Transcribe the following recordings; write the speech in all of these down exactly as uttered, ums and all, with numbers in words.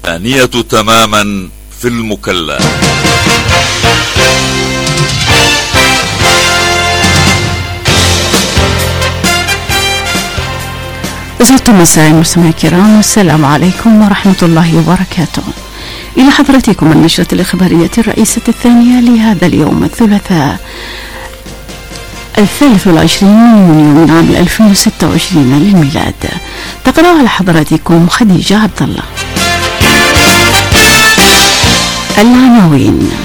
آنية تماما في المكلا. زرتم مساء مستمعي الكرام، والسلام عليكم ورحمة الله وبركاته. إلى حضرتكم النشرة الإخبارية الرئيسة الثانية لهذا اليوم الثلاثاء الثالث والعشرين من يونيو من عام ألفين وستة وعشرين للميلاد. تقرأ على حضراتكم خديجة عبد الله. العناوين: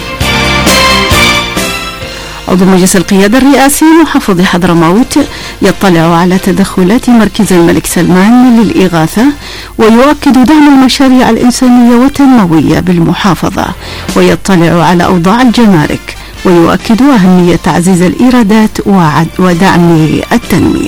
عضو مجلس القيادة الرئاسي محافظ حضرموت يطلع على تدخلات مركز الملك سلمان للإغاثة، ويؤكد دعم المشاريع الإنسانية والتنموية بالمحافظة، ويطلع على أوضاع الجمارك، ويؤكد أهمية تعزيز الإيرادات ودعم التنمية.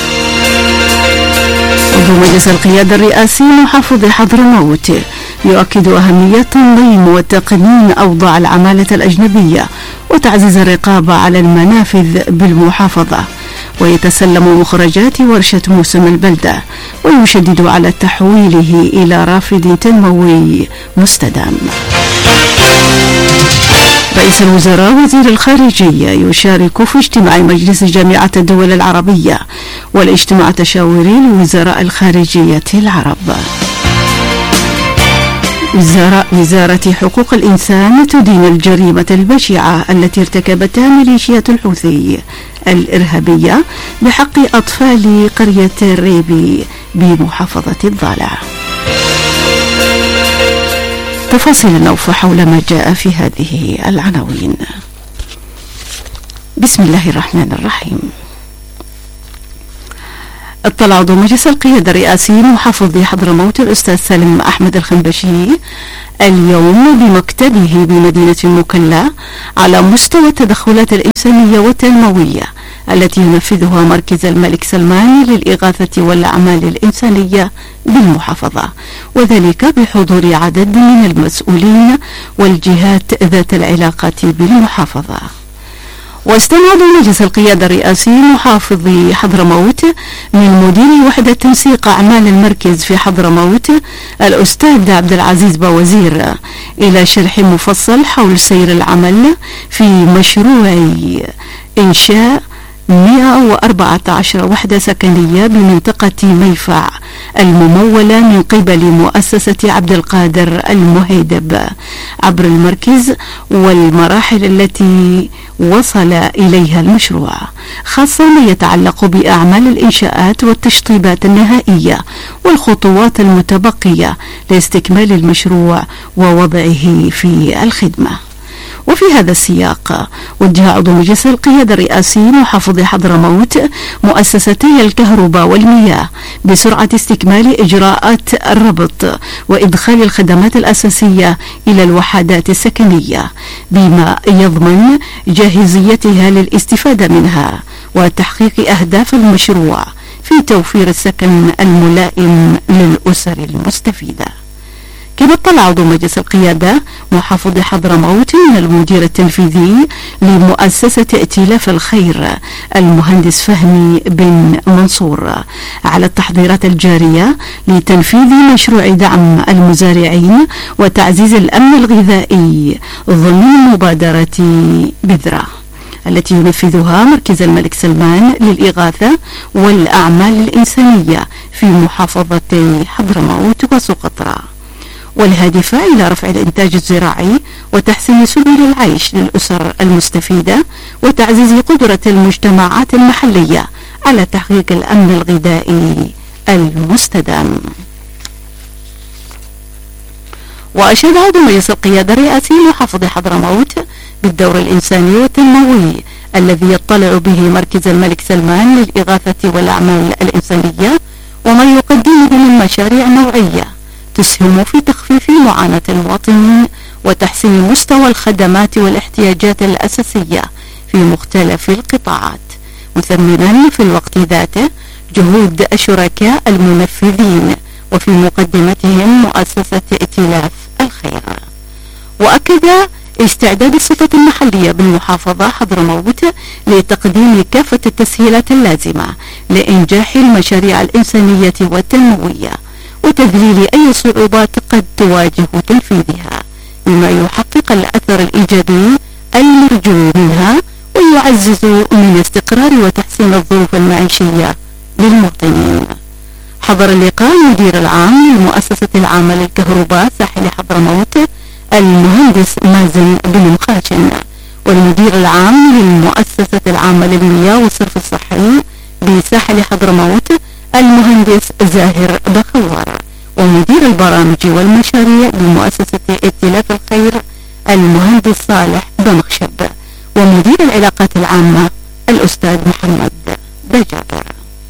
عضو مجلس القيادة الرئاسي محافظ حضرموت يؤكد أهمية تنظيم وتقنين أوضاع العمالة الأجنبية وتعزيز الرقابة على المنافذ بالمحافظة، ويتسلم مخرجات ورشة موسم البلدة، ويشدد على تحويله إلى رافد تنموي مستدام. رئيس الوزراء وزير الخارجية يشارك في اجتماع مجلس جامعة الدول العربية والاجتماع التشاوري لوزراء الخارجية العرب. وزارة حقوق الإنسان تدين الجريمة البشعة التي ارتكبتها ميليشيات الحوثي الإرهابية بحق أطفال قرية الريبي بمحافظة الضالع. تفاصيل أوفى حول ما جاء في هذه العناوين. بسم الله الرحمن الرحيم. اطلع عضو مجلس القيادة الرئاسي محافظ حضرموت الأستاذ سالم أحمد الخنبشي اليوم بمكتبه بمدينة المكلا على مستوى التدخلات الإنسانية والتنموية التي ينفذها مركز الملك سلمان للإغاثة والأعمال الإنسانية بالمحافظة، وذلك بحضور عدد من المسؤولين والجهات ذات العلاقة بالمحافظة. واستمع مجلس القيادة الرئاسي محافظ حضرموت من مدير وحدة تنسيق أعمال المركز في حضرموت الأستاذ عبد العزيز باوزير إلى شرح مفصل حول سير العمل في مشروع إنشاء مئة وأربعة عشر وحدة سكنية بمنطقة ميفع الممولة من قبل مؤسسة عبد القادر المهيدب عبر المركز، والمراحل التي وصل إليها المشروع، خاصة ما يتعلق بأعمال الإنشاءات والتشطيبات النهائية والخطوات المتبقية لاستكمال المشروع ووضعه في الخدمة. وفي هذا السياق وجه عضو مجلس القيادة الرئاسي محافظ حضرموت مؤسستي الكهرباء والمياه بسرعة استكمال إجراءات الربط وإدخال الخدمات الأساسية إلى الوحدات السكنية بما يضمن جاهزيتها للاستفادة منها وتحقيق أهداف المشروع في توفير السكن الملائم للأسر المستفيدة. كما اطلع عضو مجلس القيادة محافظ حضرموت من المدير التنفيذي لمؤسسة ائتلاف الخير المهندس فهمي بن منصور على التحضيرات الجارية لتنفيذ مشروع دعم المزارعين وتعزيز الأمن الغذائي ضمن مبادرة بذرة التي ينفذها مركز الملك سلمان للإغاثة والأعمال الإنسانية في محافظة حضرموت وسقطرى، والهادفة إلى رفع الإنتاج الزراعي وتحسين سبل العيش للأسر المستفيدة وتعزيز قدرة المجتمعات المحلية على تحقيق الأمن الغذائي المستدام. وأشاد عضو مجلس القيادة الرئاسي محافظ حضرموت بالدور الإنساني والتنموي الذي يطلع به مركز الملك سلمان للإغاثة والأعمال الإنسانية وما يقدمه من مشاريع نوعية تسهم في تخفيف معاناة المواطنين وتحسين مستوى الخدمات والاحتياجات الأساسية في مختلف القطاعات، مثمنا في الوقت ذاته جهود الشركاء المنفذين وفي مقدمتهم مؤسسة ائتلاف الخير. وأكد استعداد السلطة المحلية بالمحافظة حضرموت لتقديم كافة التسهيلات اللازمة لإنجاح المشاريع الإنسانية والتنموية، وتذليل أي صعوبات قد تواجه تنفيذها، مما يحقق الأثر الإيجابي المرجو منها ويعزز من استقرار وتحسين الظروف المعيشية للمواطنين. حضر اللقاء المدير العام للمؤسسة العامة للكهرباء ساحل حضرموت المهندس مازن بن مخاشن، والمدير العام للمؤسسة العامة للمياه والصرف الصحي بساحل حضرموت المهندس زاهر بخوار، ومدير البرامج والمشاريع بمؤسسة ائتلاف الخير المهندس صالح بمخشب، ومدير العلاقات العامة الأستاذ محمد بجابر.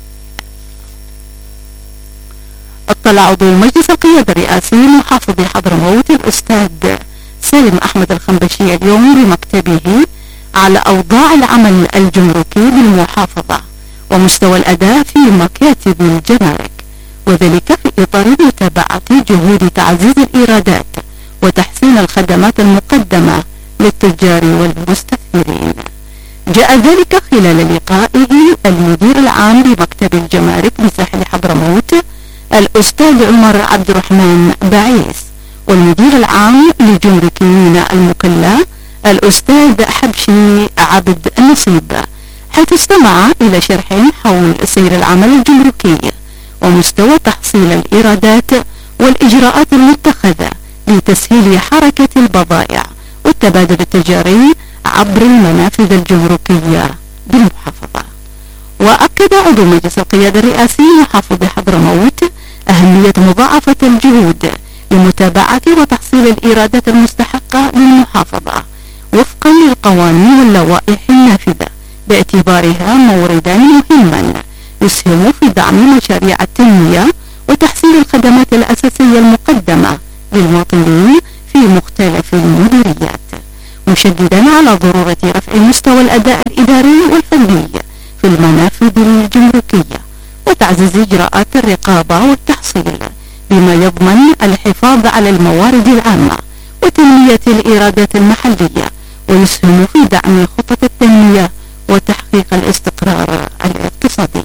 اطلع عضو مجلس القيادة الرئاسي محافظ حضرموت الأستاذ سالم أحمد الخنبشي اليوم بمكتبه على أوضاع العمل الجمركي بالمحافظة ومستوى الأداء في مكاتب الجمارك، وذلك في إطار متابعة جهود تعزيز الإيرادات وتحسين الخدمات المقدمة للتجار والمستثمرين. جاء ذلك خلال لقائه المدير العام لمكتب الجمارك بساحل حضرموت الأستاذ عمر عبد الرحمن بعيس، والمدير العام لجمركيين المكلا الأستاذ حبشي عبد النصيب، حيث استمع إلى شرح حول سير العمل الجمركي ومستوى تحصيل الإيرادات والإجراءات المتخذة لتسهيل حركة البضائع والتبادل التجاري عبر المنافذ الجمركية بالمحافظة. وأكد عضو مجلس القيادة الرئاسي محافظ حضرموت أهمية مضاعفة الجهود لمتابعة وتحصيل الإيرادات المستحقة للمحافظة وفقا للقوانين واللوائح النافذة، باعتبارها موردا مهما يسهم في دعم مشاريع التنمية وتحسين الخدمات الأساسية المقدمة للمواطنين في مختلف المديريات، مشددا على ضرورة رفع مستوى الأداء الإداري والفني في المنافذ الجمركية وتعزيز إجراءات الرقابة والتحصيل بما يضمن الحفاظ على الموارد العامة وتنمية الإيرادات المحلية ويسهم في دعم خطط التنمية وتحقيق الاستقرار الاقتصادي.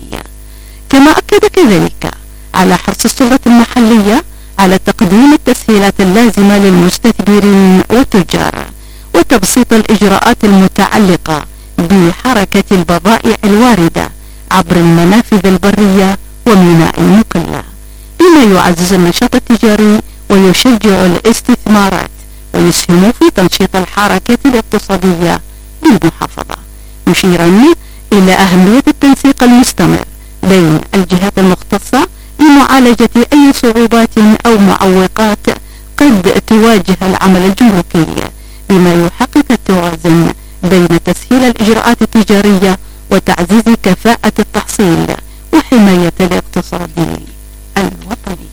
كما أكد كذلك على حرص السلطة المحلية على تقديم التسهيلات اللازمة للمستثمرين والتجار وتبسيط الإجراءات المتعلقة بحركة البضائع الواردة عبر المنافذ البرية وميناء المكلا، بما يعزز النشاط التجاري ويشجع الاستثمارات ويسهم في تنشيط الحركة الاقتصادية بالمحافظة، مشيرا إلى أهمية التنسيق المستمر بين الجهات المختصة لمعالجة أي صعوبات أو معوقات قد تواجه العمل الجمركي، بما يحقق التوازن بين تسهيل الإجراءات التجارية وتعزيز كفاءة التحصيل وحماية الاقتصاد الوطني.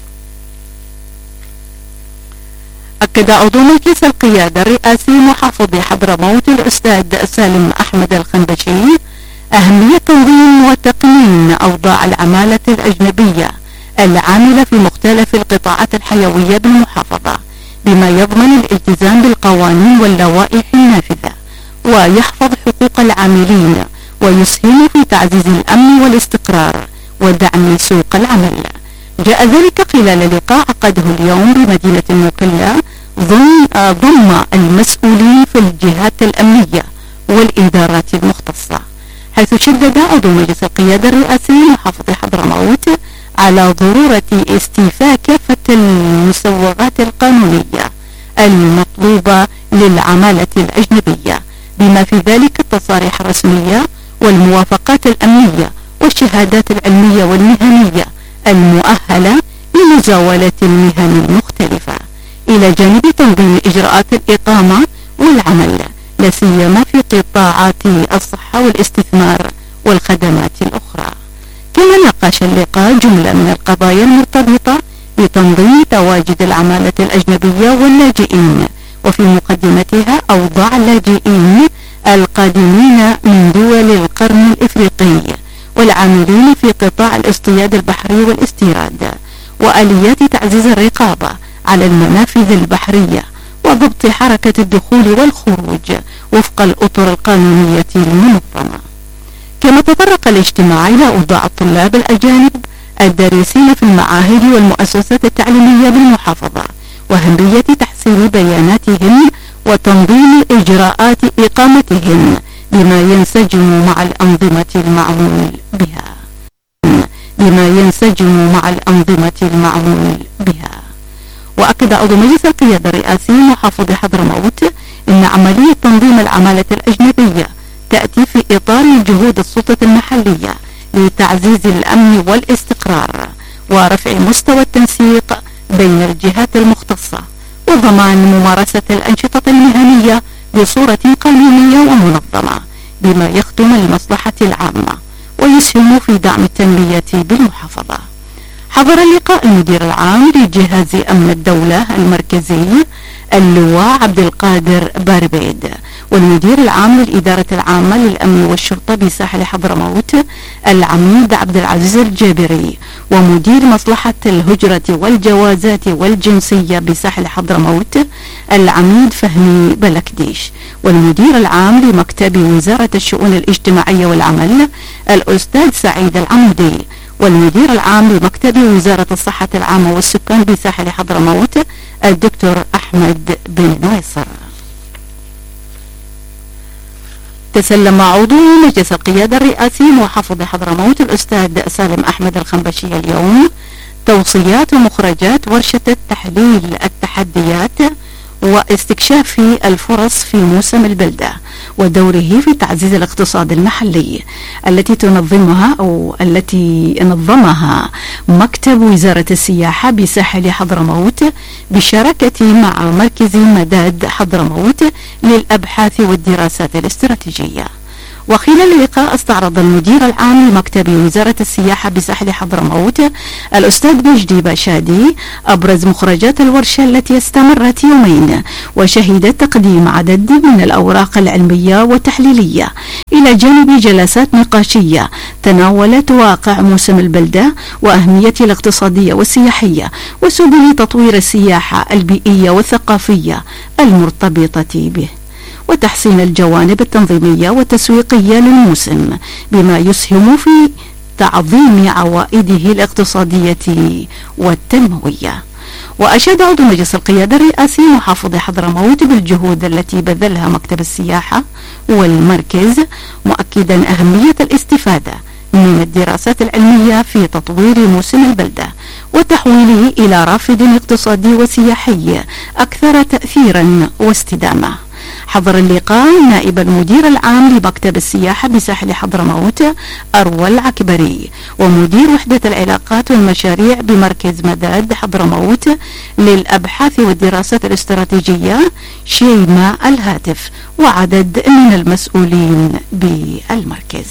أكد عضو مجلس القيادة الرئاسي محافظ حضرموت الأستاذ سالم أحمد الخنبشي أهمية تنظيم وتقنين أوضاع العمالة الأجنبية العاملة في مختلف القطاعات الحيوية بالمحافظة، بما يضمن الالتزام بالقوانين واللوائح النافذة ويحفظ حقوق العاملين ويسهم في تعزيز الأمن والاستقرار ودعم سوق العمل. جاء ذلك خلال لقاء عقده اليوم بمدينة المكلا ضمن ضم المسؤولين في الجهات الأمنية والإدارات المختصة، حيث شدد عضو مجلس القيادة الرئاسي محافظ حضرموت على ضرورة استيفاء كافة المسوغات القانونية المطلوبة للعمالة الأجنبية، بما في ذلك التصاريح الرسمية والموافقات الأمنية والشهادات العلمية والمهنية المؤهلة لمزاولة المهن المختلفة، إلى جانب تنظيم إجراءات الإقامة والعمل لا سيما في قطاعات الصحة والاستثمار والخدمات الأخرى. كما ناقش اللقاء جملة من القضايا المرتبطة بتنظيم تواجد العمالة الأجنبية واللاجئين، وفي مقدمتها أوضاع اللاجئين القادمين من دول القرن الإفريقي والعاملين في قطاع الاصطياد البحري والاستيراد، وآليات تعزيز الرقابة على المنافذ البحرية وضبط حركة الدخول والخروج وفق الأطر القانونية المنظمة. كما تطرق الاجتماع إلى أوضاع الطلاب الأجانب الدارسين في المعاهد والمؤسسات التعليمية بالمحافظة، وأهمية تحسين بياناتهم وتنظيم إجراءات إقامتهم بما ينسجم مع الأنظمة المعمول بها بما ينسجم مع الأنظمة المعمول بها. وأكد عضو مجلس القيادة الرئاسي محافظ حضرموت أن عملية تنظيم العمالة الأجنبية تأتي في إطار جهود السلطة المحلية لتعزيز الأمن والاستقرار ورفع مستوى التنسيق بين الجهات المختصة وضمان ممارسة الأنشطة المهنية بصورة قانونية ومنظمة بما يخدم المصلحة العامة ويسهم في دعم التنمية بالمحافظة. حضر اللقاء المدير العام لجهاز أمن الدولة المركزي اللواء عبد القادر باربيد، والمدير العام للإدارة العامة للأمن والشرطة بساحل حضرموت العميد عبد العزيز الجابري، ومدير مصلحة الهجرة والجوازات والجنسية بساحل حضرموت العميد فهمي بلكديش، والمدير العام لمكتب وزارة الشؤون الاجتماعية والعمل الأستاذ سعيد العمودي، والمدير العام لمكتب وزارة الصحة العامة والسكان بساحل حضرموت الدكتور أحمد بن نويصر. تسلم عضو مجلس القيادة الرئاسي محافظ حضرموت الأستاذ سالم أحمد الخنبشي اليوم توصيات ومخرجات ورشة تحليل التحديات واستكشاف الفرص في موسم البلدة ودوره في تعزيز الاقتصاد المحلي التي تنظمها أو التي نظمها مكتب وزارة السياحة بساحل حضرموت بشراكة مع مركز مداد حضرموت للأبحاث والدراسات الاستراتيجية. وخلال اللقاء استعرض المدير العام لمكتب وزارة السياحة بساحل حضرموت الأستاذ مجدي باشادي أبرز مخرجات الورشة التي استمرت يومين، وشهدت تقديم عدد من الأوراق العلمية والتحليلية إلى جانب جلسات نقاشية تناولت واقع موسم البلدة وأهمية الاقتصادية والسياحية وسبل تطوير السياحة البيئية والثقافية المرتبطة به، وتحسين الجوانب التنظيمية والتسويقية للموسم بما يسهم في تعظيم عوائده الاقتصادية والتنموية. وأشاد عضو مجلس القيادة الرئاسي محافظ حضرموت بالجهود التي بذلها مكتب السياحة والمركز، مؤكدا أهمية الاستفادة من الدراسات العلمية في تطوير موسم البلدة وتحويله إلى رافد اقتصادي وسياحي أكثر تأثيرا واستدامة. حضر اللقاء نائب المدير العام لمكتب السياحة بساحل حضرموت أروى العكبري، ومدير وحدة العلاقات والمشاريع بمركز مداد حضرموت للأبحاث والدراسات الاستراتيجية شيماء الهاتف، وعدد من المسؤولين بالمركز.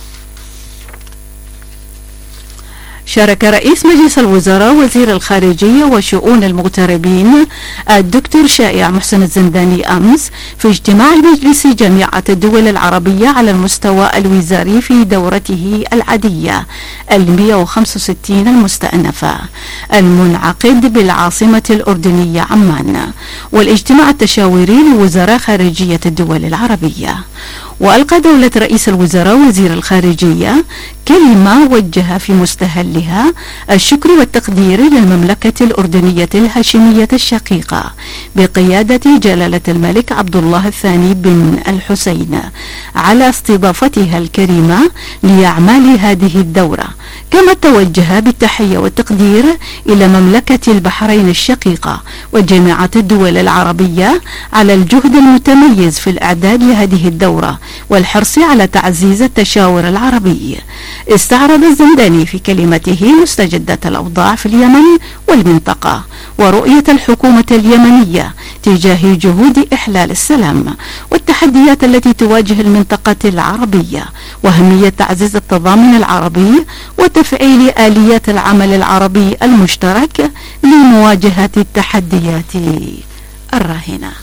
شارك رئيس مجلس الوزراء وزير الخارجية وشؤون المغتربين الدكتور شائع محسن الزنداني أمس في اجتماع المجلس جامعة الدول العربية على المستوى الوزاري في دورته العادية المئة وخمسة وستين المستأنفة المنعقد بالعاصمة الأردنية عمان، والاجتماع التشاوري لوزراء خارجية الدول العربية. وألقى دولة رئيس الوزراء وزير الخارجية كلمة وجه في مستهلها الشكر والتقدير للمملكة الأردنية الهاشمية الشقيقة بقيادة جلالة الملك عبد الله الثاني بن الحسين على استضافتها الكريمة لأعمال هذه الدورة، كما توجه بالتحية والتقدير إلى مملكة البحرين الشقيقة وجامعة الدول العربية على الجهد المتميز في الإعداد لهذه الدورة والحرص على تعزيز التشاور العربي. استعرض الزنداني في كلمته مستجدات الأوضاع في اليمن والمنطقة ورؤية الحكومة اليمنية تجاه جهود إحلال السلام والتحديات التي تواجه المنطقة العربية وأهمية تعزيز التضامن العربي وتفعيل آليات العمل العربي المشترك لمواجهة التحديات الراهنة.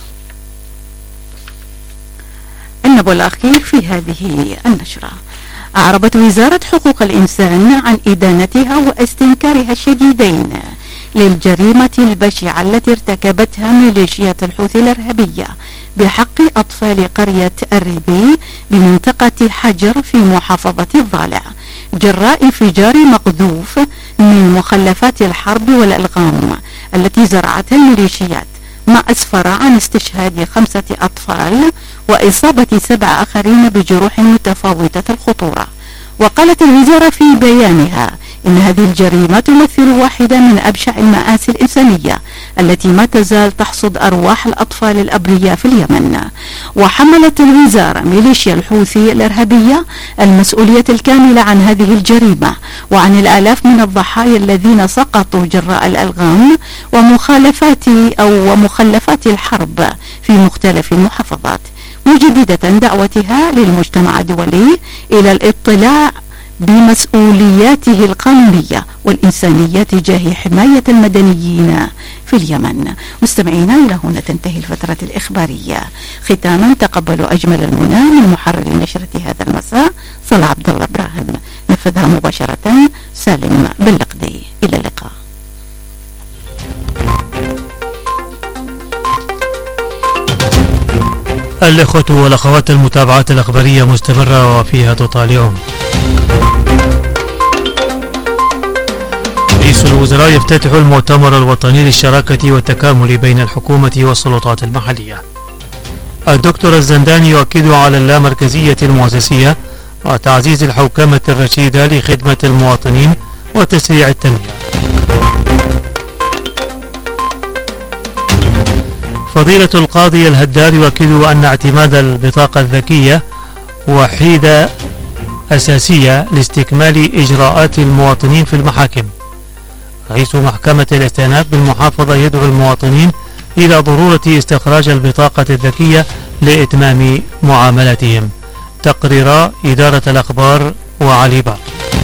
النبو الأخير في هذه النشرة: أعربت وزارة حقوق الإنسان عن إدانتها واستنكارها الشديدين للجريمة البشعة التي ارتكبتها ميليشيات الحوثي الإرهابية بحق أطفال قرية الربي بمنطقة حجر في محافظة الضالع جراء انفجار مقذوف من مخلفات الحرب والألغام التي زرعتها الميليشيات، ما أسفر عن استشهاد خمسة أطفال وإصابة سبع آخرين بجروح متفاوتة الخطورة. وقالت الوزارة في بيانها إن هذه الجريمة تمثل واحدة من أبشع المآسي الإنسانية التي ما تزال تحصد أرواح الأطفال الأبرياء في اليمن. وحملت الوزارة ميليشيا الحوثي الإرهابية المسؤولية الكاملة عن هذه الجريمة وعن الآلاف من الضحايا الذين سقطوا جراء الألغام ومخالفات أو ومخلفات الحرب في مختلف المحافظات، مجددة دعوتها للمجتمع الدولي إلى الاطلاع بمسؤولياته القانونية والإنسانية تجاه حماية المدنيين في اليمن. مستمعينا، إلى هنا تنتهي الفترة الإخبارية. ختاما تقبلوا أجمل المنى من محرر نشرة هذا المساء صلاح عبد الله إبراهيم، نفذها مباشرة سالم باللقدي. إلى اللقاء. الإخوة والأخوات، المتابعات الأخبارية مستمرة وفيها تطالعون. رئيس الوزراء يفتتح المؤتمر الوطني للشراكة والتكامل بين الحكومة والسلطات المحلية. الدكتور الزنداني يؤكد على اللامركزية المؤسسية وتعزيز الحوكمة الرشيدة لخدمة المواطنين وتسريع التنمية. فضيلة القاضي الهدار يؤكد أن اعتماد البطاقة الذكية وحيدة أساسية لاستكمال إجراءات المواطنين في المحاكم. رئيس محكمة الاستئناف بالمحافظة يدعو المواطنين إلى ضرورة استخراج البطاقة الذكية لإتمام معاملتهم. تقرير إدارة الأخبار وعلي باق.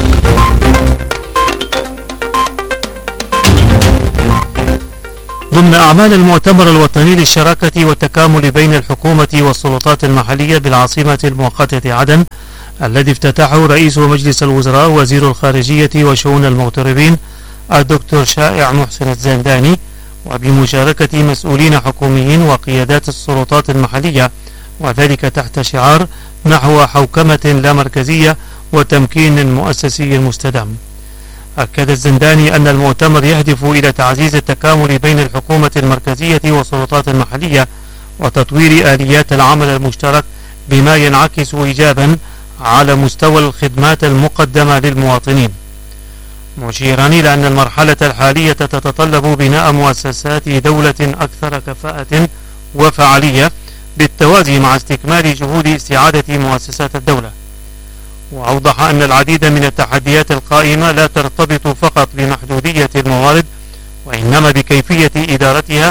ضمن أعمال المؤتمر الوطني للشراكة والتكامل بين الحكومة والسلطات المحلية بالعاصمة المؤقتة عدن، الذي افتتحه رئيس مجلس الوزراء وزير الخارجية وشؤون المغتربين الدكتور شائع محسن الزنداني، وبمشاركة مسؤولين حكوميين وقيادات السلطات المحلية، وذلك تحت شعار نحو حوكمة لا مركزية وتمكين مؤسسي مستدام. أكد الزنداني أن المؤتمر يهدف إلى تعزيز التكامل بين الحكومة المركزية والسلطات المحلية وتطوير آليات العمل المشترك بما ينعكس إيجابا على مستوى الخدمات المقدمة للمواطنين، مشيرا إلى أن المرحلة الحالية تتطلب بناء مؤسسات دولة أكثر كفاءة وفعالية بالتوازي مع استكمال جهود استعادة مؤسسات الدولة. وأوضح أن العديد من التحديات القائمة لا ترتبط فقط بمحدودية الموارد، وإنما بكيفية إدارتها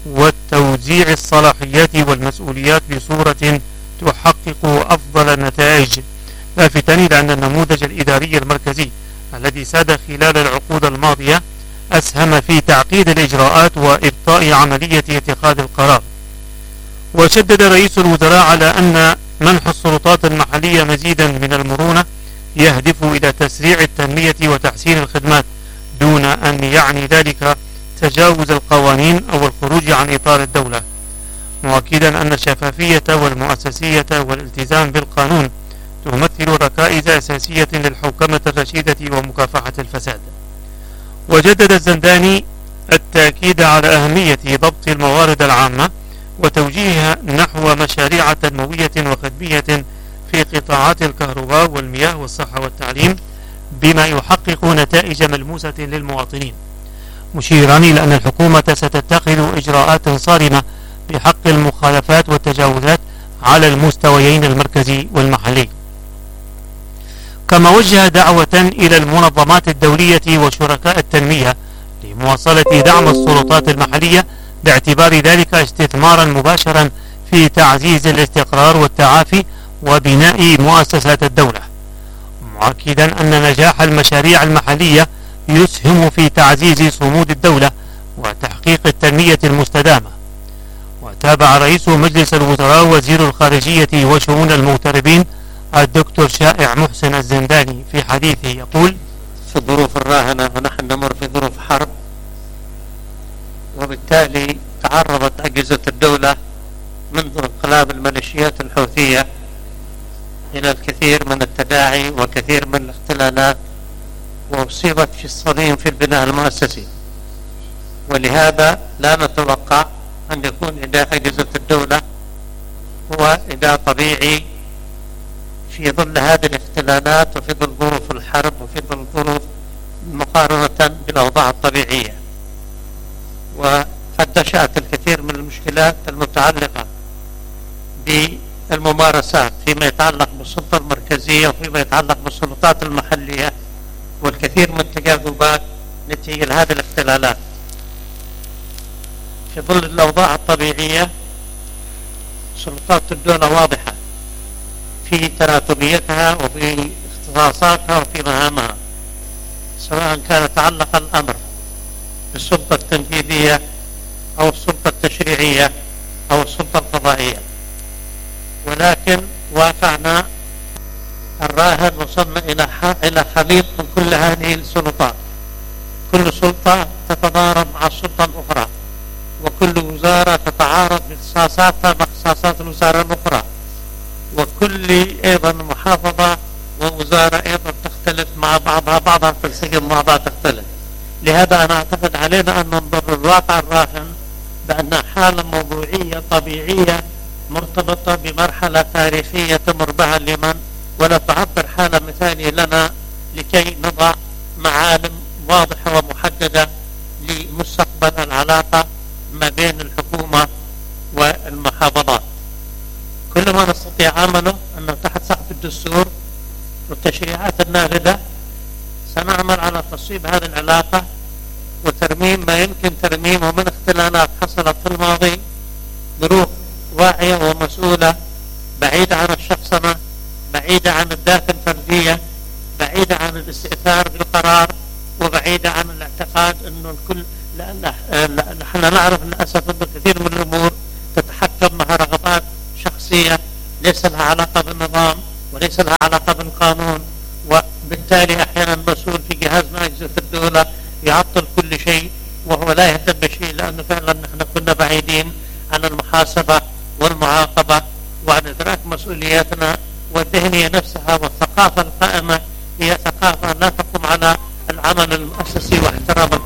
وتوزيع الصلاحيات والمسؤوليات بصورة تحقق أفضل النتائج، لافتا إلى أن النموذج الإداري المركزي الذي ساد خلال العقود الماضية أسهم في تعقيد الإجراءات وإبطاء عملية اتخاذ القرار. وشدد رئيس الوزراء على أن منح السلطات المحلية مزيدا من المرونة يهدف إلى تسريع التنمية وتحسين الخدمات، دون أن يعني ذلك تجاوز القوانين أو الخروج عن إطار الدولة، مؤكدا أن الشفافية والمؤسسية والالتزام بالقانون تمثل ركائز أساسية للحوكمة الرشيدة ومكافحة الفساد. وجدد الزنداني التأكيد على أهمية ضبط الموارد العامة وتوجيهها نحو مشاريع تنموية وخدمية في قطاعات الكهرباء والمياه والصحة والتعليم بما يحقق نتائج ملموسة للمواطنين، مشيرا إلى أن الحكومة ستتخذ إجراءات صارمة بحق المخالفات والتجاوزات على المستويين المركزي والمحلي. كما وجه دعوة إلى المنظمات الدولية وشركاء التنمية لمواصلة دعم السلطات المحلية باعتبار ذلك استثمارا مباشرا في تعزيز الاستقرار والتعافي وبناء مؤسسات الدولة، مؤكدا أن نجاح المشاريع المحلية يسهم في تعزيز صمود الدولة وتحقيق التنمية المستدامة. وتابع رئيس مجلس الوزراء وزير الخارجية وشؤون المغتربين الدكتور شائع محسن الزنداني في حديثه يقول: في الظروف الراهنة ونحن نمر في ظروف حرب، وبالتالي تعرضت أجهزة الدولة منذ انقلاب الميليشيات الحوثية إلى إلى الكثير من التداعي وكثير من الاختلالات، وأصيبت في الصديم في البناء المؤسسي. ولهذا لا نتوقع أن يكون إداء أجهزة الدولة هو إداء طبيعي في ظل هذه الاختلالات وفي ظل ظروف الحرب وفي ظل ظروف مقارنة بالأوضاع الطبيعية. وقد نشأت الكثير من المشكلات المتعلقة بالممارسات فيما يتعلق بالسلطة المركزية وفيما يتعلق بالسلطات المحلية، والكثير من التجاذبات نتيجة لهذه الاختلالات. في ظل الأوضاع الطبيعية سلطات الدولة واضحة في تراتبيتها وفي اختصاصاتها وفي مهامها، سواء كان يتعلق الأمر بالسلطة التنفيذية أو السلطة التشريعية أو السلطة القضائية. ولكن واقعنا الراهن وصلنا إلى إلى خليط من كل هذه السلطات، كل سلطة تتضارب مع السلطة الأخرى، وكل وزارة تتعارض باختصاصاتها مع اختصاصات الوزارة الأخرى، وكل أيضا محافظة ووزارة أيضا تختلف مع بعضها، بعضها تنسجم مع بعضها تختلف. لهذا أنا أعتقد علينا أن ننظر للواقع الراهن بأنها حالة موضوعية طبيعية مرتبطة بمرحلة تاريخية تمر بها اليمن، ولا تعبر حالة مثالية لنا لكي نضع معالم واضحة ومحددة لمستقبل العلاقة ما بين الحكومة والمحافظات. كل ما نستطيع عمله أنه تحت سقف الدستور والتشريعات النافذة سنعمل على تصويب هذه العلاقة وترميم ما يمكن ترميمه من اختلالات حصلت في الماضي. ظروف واعية ومسؤولة، بعيدة عن الشخصنة، بعيدة عن الذات الفردية، بعيدة عن الاستئثار بالقرار، وبعيدة عن الاعتقاد أنه الكل لا لا لا نحن نعرف للأسف أن كثير من الأمور تتحكم مع رغبات شخصية ليس لها علاقة بالنظام وليس لها علاقة بالقانون، وبالتالي أحيانا المسؤول في جهاز من أجهزة الدولة يعطل كل شيء وهو لا يهتم بشيء، لأنه فعلا نحن كنا بعيدين عن المحاسبة والمعاقبة وعن إدراك مسؤولياتنا. والذهنية نفسها والثقافة القائمة هي ثقافة لا تقوم على العمل المؤسسي واحترام